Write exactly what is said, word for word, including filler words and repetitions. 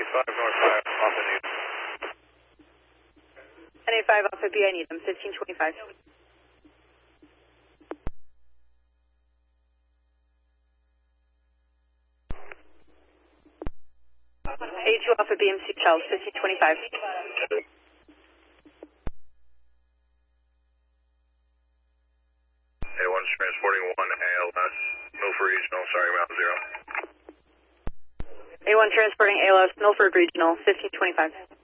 five North five, Alpha Need. ten eighty-five Alpha B, I need them, fifteen twenty-five. eighty-two Alpha B M C Charles, fifteen twenty-five. A one's transporting one A L S, Milford Regional, sorry, Mount Zero. A one transporting A L S, Milford Regional, fifteen twenty-five.